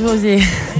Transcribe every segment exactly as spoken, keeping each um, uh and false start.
Marie-Josée?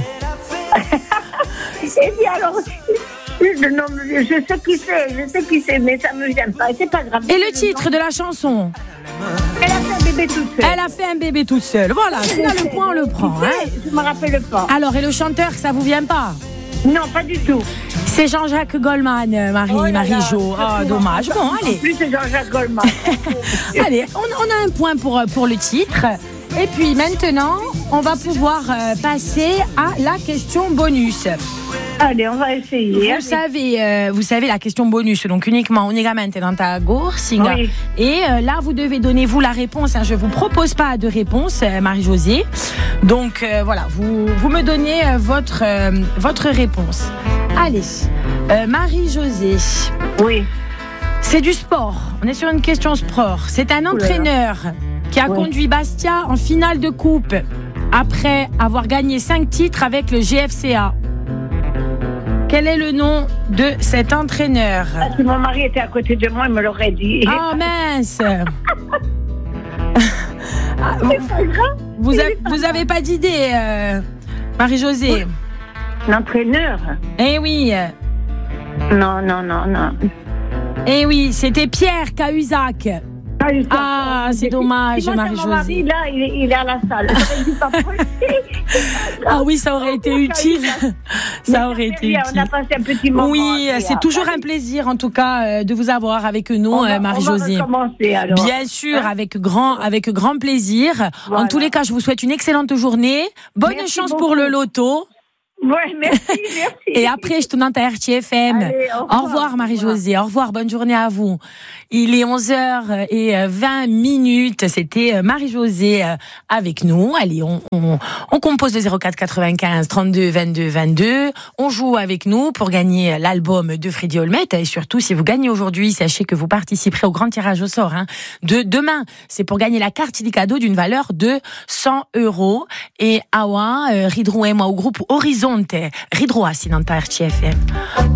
Et puis alors, non, je sais qui c'est, je sais qui c'est, mais ça me vient pas, c'est pas grave. Et le titre de la chanson? Elle a fait un bébé toute seule. Elle a fait un bébé toute seule. Voilà, si on a le point, on le prend. Hein. Je me rappelle pas. Alors, et le chanteur, ça vous vient pas? Non, pas du tout. C'est Jean-Jacques Goldman, Marie, Oh là là, Marie-Jo. Oh, dommage. Bon, allez. En plus, c'est Jean-Jacques Goldman. Allez, on, on a un point pour, pour le titre. Et puis maintenant, on va pouvoir euh, passer à la question bonus. Allez, on va essayer. Vous allez. savez, euh, vous savez la question bonus, donc uniquement unicamente dans ta gorge. Oui. Et euh, là, vous devez donner vous la réponse. Hein. Je vous propose pas de réponse, euh, Marie-Josée. Donc euh, voilà, vous, vous me donnez euh, votre, euh, votre réponse. Allez, euh, Marie-Josée. Oui. C'est du sport. On est sur une question sport. C'est un entraîneur qui a Ouais. conduit Bastia en finale de coupe après avoir gagné cinq titres avec le G F C A. Quel est le nom de cet entraîneur? Ah, si mon mari était à côté de moi, il me l'aurait dit. Oh mince. Ah, vous, C'est pas grave. vous, avez, vous avez pas d'idée, euh, Marie-Josée? L'entraîneur? Eh oui, Non, non, non, non. eh oui, c'était Pierre Cahuzac. Ah, il Ah, c'est dommage, Si moi, c'est mon mari, Marie-Josée. là, il est, il est à la salle. J'aurais dû t'approcher. Ah oui, ça aurait été utile. Ça aurait été Bien, utile. on a passé un petit moment. Oui, agréable. c'est toujours un Allez, plaisir en tout cas euh, de vous avoir avec nous, on va- euh, Marie-Josée. On va recommencer alors. Bien sûr, Hein? avec grand, avec grand plaisir. Voilà. En tous les cas, je vous souhaite une excellente journée. Bonne Merci chance beaucoup. pour le loto. Ouais, merci, merci. Et après, je te donne ta R T F M. Allez, au Au revoir. revoir, Marie-Josée. Au revoir. Bonne journée à vous. Il est onze heures vingt minutes. C'était Marie-Josée avec nous. Allez, on, on, on compose le zéro quatre quatre-vingt-quinze trente-deux vingt-deux vingt-deux. On joue avec nous pour gagner l'album de Freddy Olmet. Et surtout, si vous gagnez aujourd'hui, sachez que vous participerez au grand tirage au sort hein, de demain. C'est pour gagner la carte des cadeaux d'une valeur de cent euros. Et Awa, euh, Ridrou et moi au groupe Horizonte. Ridrou, assis dans ta R T F M.